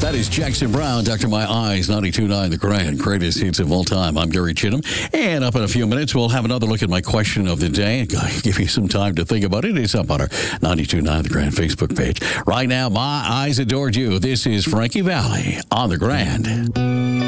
That is Jackson Brown, Dr. My Eyes, 92.9 The Grand, greatest hits of all time. I'm Gary Chittum, and up in a few minutes, we'll have another look at my question of the day and give you some time to think about it. It's up on our 92.9 The Grand Facebook page. Right now, My Eyes Adored You. This is Frankie Valli on The Grand.